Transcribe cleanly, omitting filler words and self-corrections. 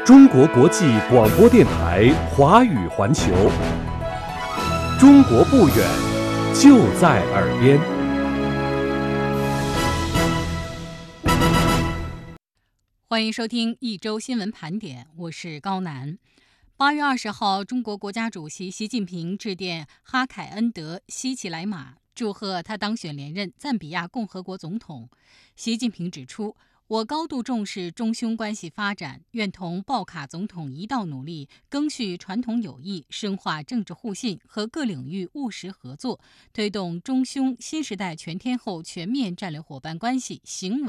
中国国际广播电台华语环球，中国不远，就在耳边。 欢迎收听一周新闻盘点，我是高楠。8月20号，中国国家主席习近平致电哈凯恩德·希奇莱马，祝贺他当选连任赞比亚共和国总统。习近平指出，我高度重视中匈关系发展，愿同鲍卡总统一道努力，赓续传统友谊，深化政治互信和各领域务实合作，推动中匈新时代全天候全面战略伙伴关系行稳